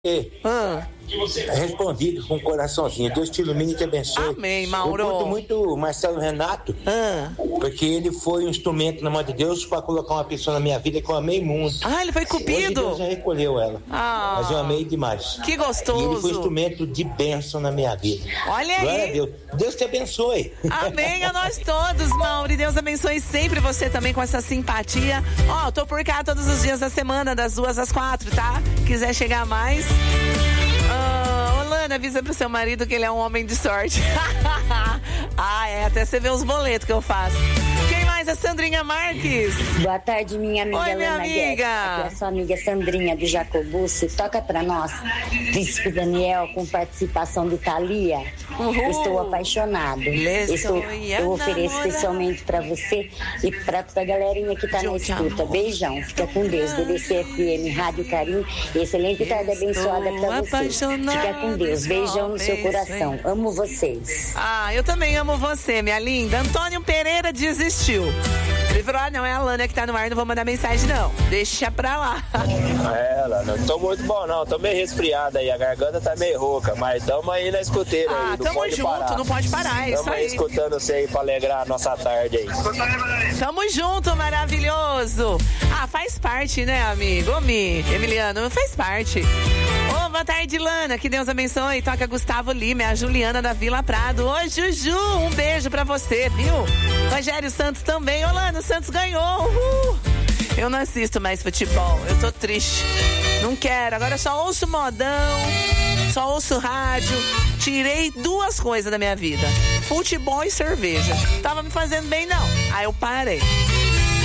Respondido com um coraçãozinho. Deus te ilumine e te abençoe. Amém, Mauro. Eu curto muito o Marcelo Renato, porque ele foi um instrumento na mão de Deus para colocar uma pessoa na minha vida que eu amei muito. Ele foi cupido. Hoje Deus já recolheu ela. Mas eu amei demais. Que gostoso. E ele foi instrumento de bênção na minha vida. Olha aí. Glória a Deus. Deus te abençoe. Amém a nós todos, Mauro. E Deus abençoe sempre você também com essa simpatia. Tô por cá todos os dias da semana, das 2 às 4, tá? Quiser chegar mais. Lana, avisa pro seu marido que ele é um homem de sorte. Até você ver os boletos que eu faço. Quem mais? A Sandrinha Marques. Boa tarde, minha amiga. Oi, minha Lana amiga. Guedes. Aqui é a sua amiga Sandrinha do Jacobucci. Toca pra nós, Príncipe Daniel, com participação do Thalia. Estou apaixonado. Eu ofereço especialmente pra você e pra galerinha que tá na escuta. Beijão. Fica com Deus. BBC FM, Rádio Carinho. Excelente tarde abençoada pra você. Fica com Deus. Beijão no seu coração. Amo vocês. Eu também amo você, minha linda. Antônio Pereira desistiu. Ele falou, não é a Lana que tá no ar, não vou mandar mensagem não. Deixa pra lá. Lana, não tô muito bom não, tô meio resfriada aí, a garganta tá meio rouca, mas tamo aí na escuteira aí, não tamo pode junto, parar. Não pode parar, é isso aí. Tamo aí escutando você aí pra alegrar a nossa tarde aí. Tamo junto, maravilhoso. Faz parte, né, amigo? Emiliano, faz parte. Boa tarde, Lana, que Deus abençoe. Toca Gustavo Lima, é a Juliana da Vila Prado. Ô, Juju, um beijo pra você, viu? Rogério Santos também. Ô, Lana, o Santos ganhou. Uhul. Eu não assisto mais futebol, eu tô triste. Não quero, agora eu só ouço modão, só ouço rádio. Tirei 2 coisas da minha vida: futebol e cerveja. Tava me fazendo bem, não. Aí eu parei.